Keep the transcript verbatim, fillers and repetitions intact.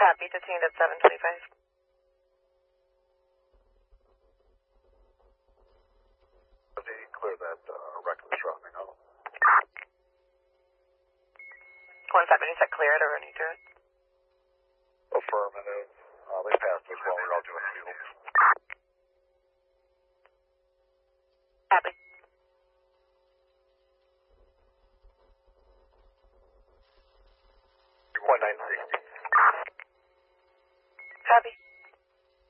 Copy, detained at seven twenty-five. Does he clear that uh, reckless driving out? one seven, is that cleared or any to it? Affirmative. Uh, they passed us while we were out doing fields.